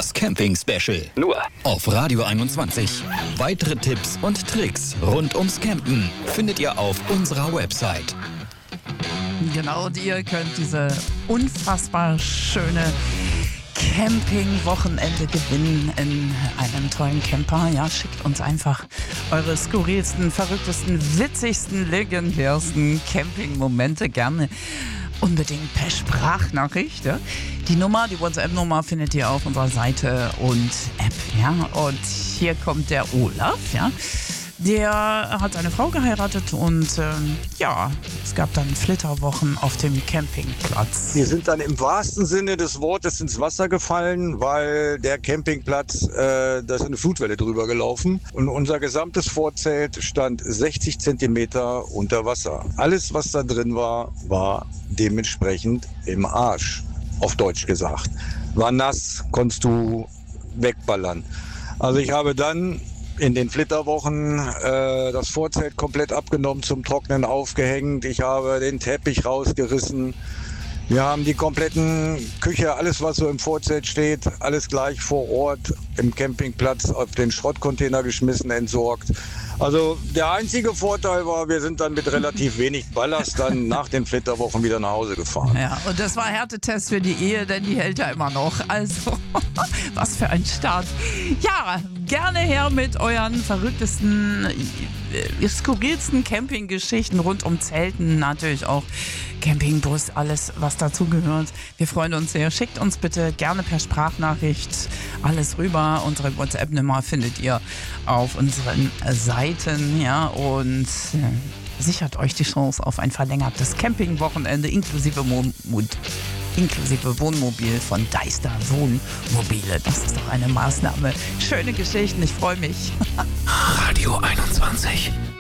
Das Camping-Special. Nur auf Radio 21. Weitere Tipps und Tricks rund ums Campen findet ihr auf unserer Website. Genau, und ihr könnt diese unfassbar schöne Camping-Wochenende gewinnen in einem tollen Camper. Ja, schickt uns einfach eure skurrilsten, verrücktesten, witzigsten, legendärsten Camping-Momente gerne unbedingt per Sprachnachricht. Ja. Die WhatsApp-Nummer findet ihr auf unserer Seite und App. Ja. Und hier kommt der Olaf. Ja. Der hat eine Frau geheiratet und es gab dann Flitterwochen auf dem Campingplatz. Wir sind dann im wahrsten Sinne des Wortes ins Wasser gefallen, weil der Campingplatz, da ist eine Flutwelle drüber gelaufen und unser gesamtes Vorzelt stand 60 Zentimeter unter Wasser. Alles, was da drin war, war dementsprechend im Arsch, auf Deutsch gesagt. War nass, konntest du wegballern. Also ich habe dann in den Flitterwochen das Vorzelt komplett abgenommen, zum Trocknen aufgehängt. Ich habe den Teppich rausgerissen. Wir haben die kompletten Küche, alles was so im Vorzelt steht, alles gleich vor Ort im Campingplatz auf den Schrottcontainer geschmissen, entsorgt. Also der einzige Vorteil war, wir sind dann mit relativ wenig Ballast dann nach den Flitterwochen wieder nach Hause gefahren. Ja, und das war Härtetest für die Ehe, denn die hält ja immer noch. Also, was für ein Start. Ja, gerne her mit euren verrücktesten, skurrilsten Campinggeschichten rund um Zelten, natürlich auch Campingbus, alles was dazugehört. Wir freuen uns sehr. Schickt uns bitte gerne per Sprachnachricht alles rüber. Unsere WhatsApp-Nummer findet ihr auf unseren Seiten, ja, und sichert euch die Chance auf ein verlängertes Campingwochenende inklusive Wohnmobil von Deister Wohnmobile. Das ist doch eine Maßnahme. Schöne Geschichten, ich freue mich. Radio 21.